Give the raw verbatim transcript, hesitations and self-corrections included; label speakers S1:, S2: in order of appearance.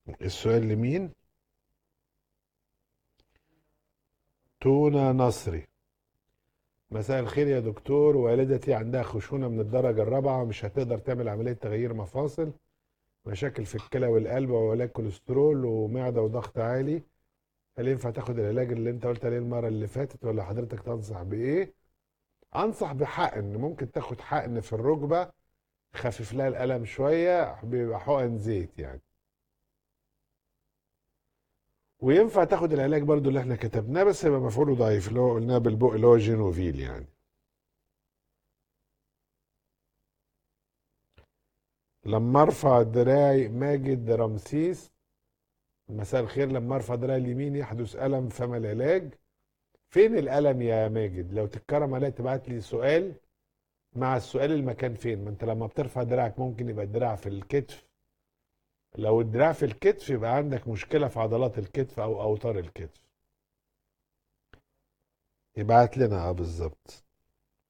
S1: السؤال لمين؟ تونا نصري. مساء الخير يا دكتور، والدتي عندها خشونة من الدرجة الرابعة ومش هتقدر تعمل عملية تغيير مفاصل، مشاكل في الكلى والقلب وعلاج كوليسترول ومعدة وضغط عالي. هل ينفع تاخد العلاج اللي انت قلت عليه المرة اللي فاتت ولا حضرتك تنصح بإيه؟ أنصح بحقن، ممكن تاخد حقن في الركبة خفف لها الألم شوية، بيبقى حقن زيت يعني. وينفع تاخد العلاج برضو اللي احنا كتبناه بس يبقى مفعوله ضعيف، اللي هو قلناه بالبق، اللي هو جينوفيل يعني. لما ارفع دراعي ماجد رمسيس. مساء الخير، لما ارفع دراعي اليمين يحدث الم، فما العلاج؟ فين الالم يا ماجد؟ لو تتكرم عليا تبعت لي سؤال مع السؤال المكان فين. ما انت لما بترفع دراعك ممكن يبقى الدراع في الكتف، لو الدراع في الكتف يبقى عندك مشكلة في عضلات الكتف او اوتار الكتف. يبعت لنا اه بالظبط.